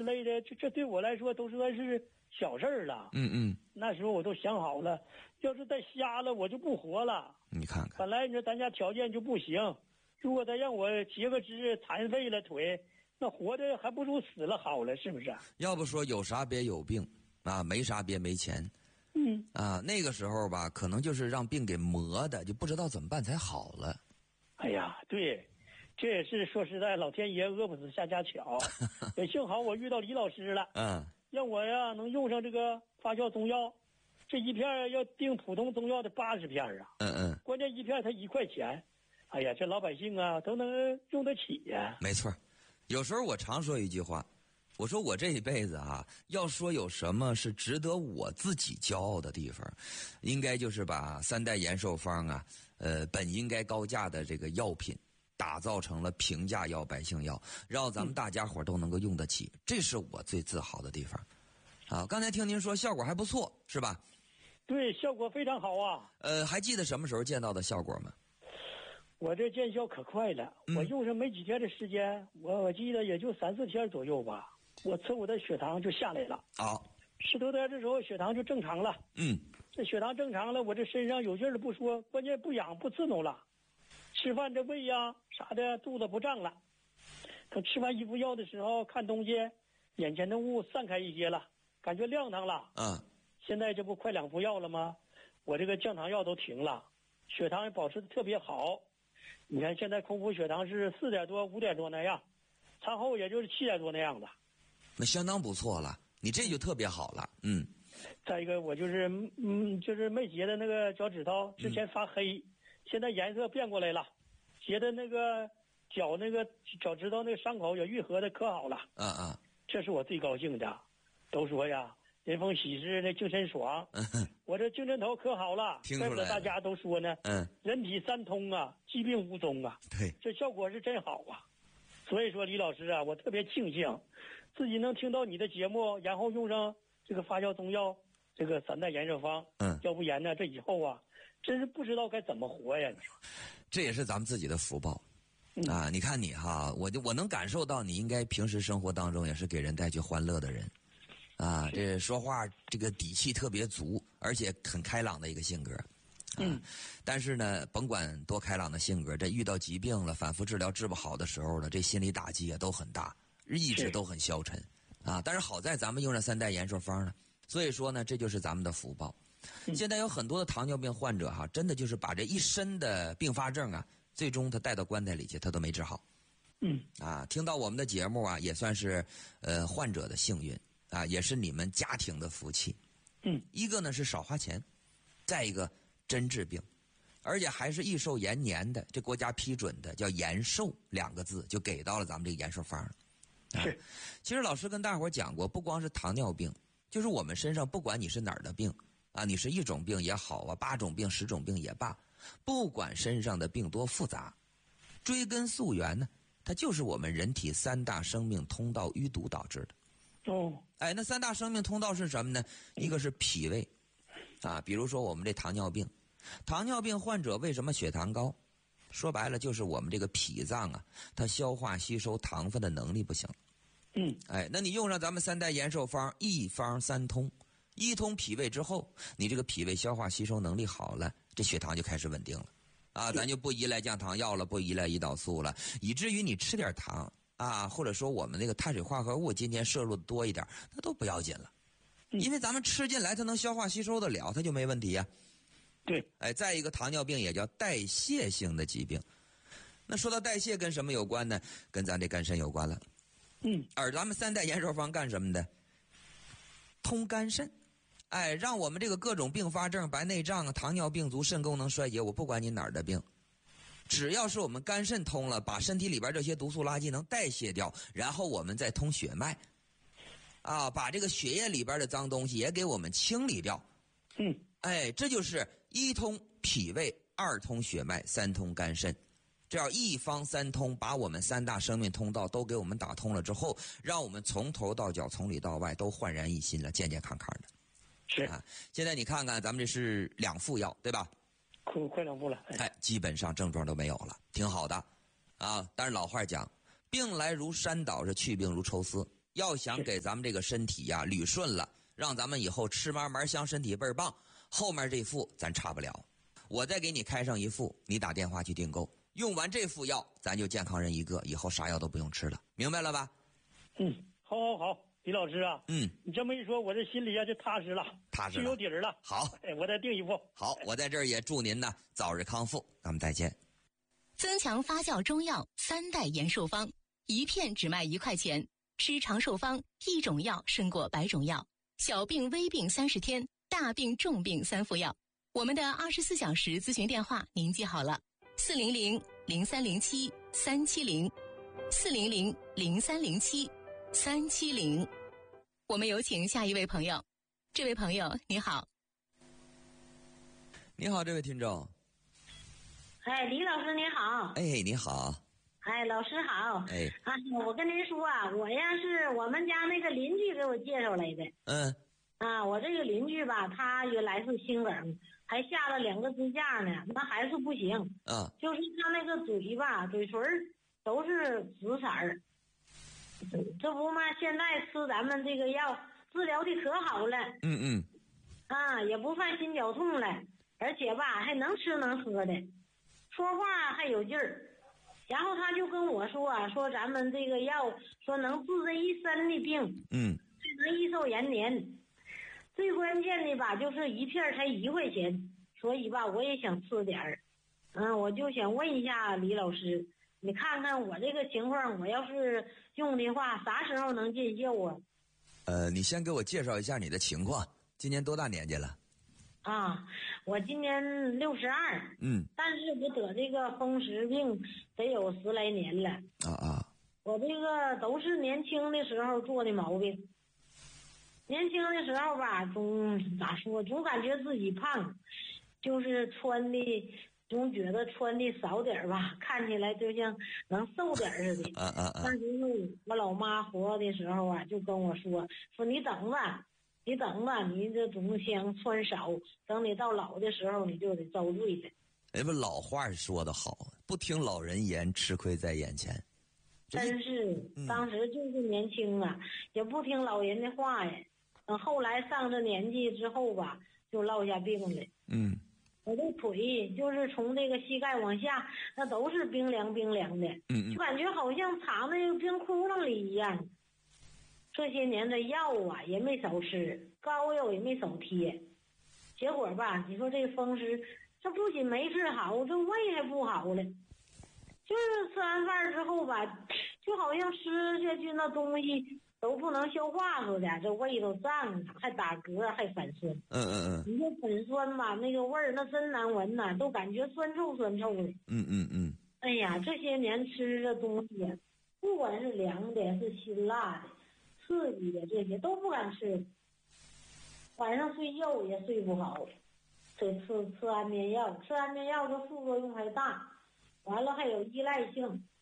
类的，这对我来说都算是小事儿了。那时候我都想好了，要是再瞎了，我就不活了。 你看看， 本来你说咱家条件就不行，如果再让我截个肢残废了腿，那活着还不如死了好了，是不是？ 要不说有啥别有病啊，没啥别没钱。那个时候吧，可能就是让病给磨的，就不知道怎么办才好了。 哎呀，对，这也是说实在，老天爷饿不死瞎家巧，也幸好我遇到李老师了。让我呀能用上这个发酵中药，这一片要订普通中药的80片啊。关键一片才1块钱，哎呀，这老百姓啊都能用得起呀。 没错，有时候我常说一句话，我说我这一辈子啊，要说有什么是值得我自己骄傲的地方，应该就是把3代延寿方啊，本应该高价的这个药品，打造成了平价药、百姓药，让咱们大家伙都能够用得起，这是我最自豪的地方。刚才听您说效果还不错，是吧？ 对，效果非常好啊。 还记得什么时候见到的效果吗？ 我这见效可快了，我用上没几天的时间，我记得也就3、4天左右吧，我的血糖就下来了。10多天的时候血糖就正常了。这血糖正常了，我这身上有劲儿的不说，关键不痒不刺挠了，吃饭这胃呀啥的肚子不胀了。等吃完一副药的时候，看东西眼前的雾散开一些了，感觉亮堂了。现在这不快2副药了吗？我这个降糖药都停了，血糖也保持的特别好。你看现在空腹血糖是4点多、5点多那样，餐后也就是7点多那样子。 那相当不错了，你这就特别好了。 再一个我就是没结的那个脚趾头之前发黑，现在颜色变过来了，结的那个脚趾头那个伤口也愈合的可好了。这是我最高兴的。都说呀，人逢喜事那精神爽，我这精神头可好了，怪不得大家都说呢，人体3通啊，疾病无踪啊。 对， 这效果是真好啊。所以说李老师啊，我特别庆幸自己能听到你的节目，然后用上这个发酵中药，这个3代延寿方。要不然呢，这以后啊，真是不知道该怎么活呀。你说， 这也是咱们自己的福报。你看你哈，我能感受到你应该平时生活当中也是给人带去欢乐的人。这说话这个底气特别足，而且很开朗的一个性格。但是呢，甭管多开朗的性格，这遇到疾病了，反复治疗治不好的时候呢，这心理打击也都很大，意志都很消沉。但是好在咱们用上3代延寿方呢，所以说呢，这就是咱们的福报。现在有很多的糖尿病患者真的就是把这一身的并发症啊，最终他带到棺材里去，他都没治好。听到我们的节目啊，也算是患者的幸运。也是你们家庭的福气。一个呢是少花钱，再一个真治病，而且还是益寿延年的，这国家批准的叫延寿2个字就给到了咱们这个延寿方。其实老师跟大伙讲过，不光是糖尿病，就是我们身上不管你是哪儿的病你是1种病也好8种病10种病也罢，不管身上的病多复杂，追根溯源呢，它就是我们人体3大生命通道淤堵导致的。那3大生命通道是什么呢？一个是脾胃比如说我们这糖尿病患者为什么血糖高？说白了就是我们这个脾脏它消化吸收糖分的能力不行。那你用上咱们3代延寿方，1方3通，一通脾胃之后，你这个脾胃消化吸收能力好了，这血糖就开始稳定了咱就不依赖降糖药了，不依赖胰岛素了，以至于你吃点糖或者说我们那个碳水化合物今天摄入的多一点，那都不要紧了，因为咱们吃进来它能消化吸收得了，它就没问题呀。 对， 再一个糖尿病也叫代谢性的疾病。那说到代谢跟什么有关呢？跟咱这肝肾有关了。而咱们3代延寿方干什么的？通肝肾。让我们这个各种并发症、白内障糖尿病足、肾功能衰竭，我不管你哪儿的病，只要是我们肝肾通了，把身体里边这些毒素垃圾能代谢掉，然后我们再通血脉把这个血液里边的脏东西也给我们清理掉。这就是1通脾胃，2通血脉，3通肝肾，这样1方3通，把我们3大生命通道都给我们打通了之后，让我们从头到脚从里到外都焕然一新了，健健康康的。 是现在你看看咱们这是2副药对吧？ 快2副了。 基本上症状都没有了，挺好的但是老话讲，病来如山倒，是去病如抽丝要想给咱们这个身体呀捋顺了，让咱们以后吃嘛嘛香，身体倍儿棒，后面这副咱差不了。我再给你开上一副，你打电话去订购，用完这副药，咱就健康人一个，以后啥药都不用吃了，明白了吧？ 好，李老师啊，你这么一说，我这心里就踏实了，就有底儿了。 好， 我再订一副。 好，我在这儿也祝您呢早日康复，咱们再见。 增强发酵中药3代延寿方，一片只卖1块钱，吃长寿方，1种药胜过100种药，小病微病30天，大病重病3副药。我们的24小时咨询电话您记好了，400-0307-370，400-0307-370。我们有请下一位朋友。这位朋友你好。 你好，这位听众。 李老师你好。 你好。 老师好。我跟您说啊，我呀是我们家那个邻居给我介绍来的。我这个邻居吧，他原来是心梗，还下了2个支架呢，那还是不行。就是他那个嘴吧，嘴唇都是紫色儿。这不嘛，现在吃咱们这个药治疗的可好了。也不犯心绞痛了，而且吧还能吃能喝的，说话还有劲儿。然后他就跟我说说咱们这个药说能治这一身的病，还能益寿延年。最关键的吧，就是一片才1块钱，所以吧我也想吃点儿。我就想问一下李老师，你看看我这个情况，我要是用的话，啥时候能见效啊？ 你先给我介绍一下你的情况，今年多大年纪了？ 我今年62。但是我得这个风湿病得有10来年了。我这个都是年轻的时候做的毛病。年轻的时候吧，总感觉自己胖，就是穿的总觉得穿的少点吧，看起来就像能瘦点似的。但是我老妈活的时候就跟我说你等吧，你这总想穿少，等你到老的时候你就得遭罪了。 不，老话说得好，不听老人言，吃亏在眼前。 真是，当时就是年轻也不听老人的话呀。后来上这年纪之后吧，就落下病了。我这腿就是从这个膝盖往下，那都是冰凉的。就感觉好像藏在冰窟窿里一样。这些年的药也没少吃，膏药也没少贴。结果吧，你说这风湿，这不仅没治好，这胃还不好了。就是吃完饭之后吧，就好像吃下去那东西都不能消化似的，这胃都胀，还打嗝，还反酸。你说反酸吧，那个味儿那真难闻呐，都感觉酸臭的。哎呀，这些年吃的东西，不管是凉的，是辛辣的，刺激的，这些都不敢吃。晚上睡觉也睡不好，得吃安眠药，吃安眠药的副作用还大，完了还有依赖性。